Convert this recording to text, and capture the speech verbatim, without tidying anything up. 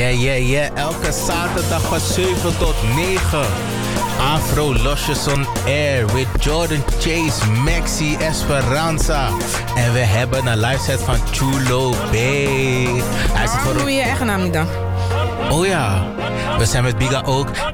Yeah, yeah, yeah. Elke zaterdag van zeven tot negen. Afro Losjes on Air with Jordan Chase, Maxi Esperanza. En we hebben een live set van Chulo B. Hij zit voor... Waarom noem je je eigen naam niet dan? Oh ja, we zijn met Biga ook.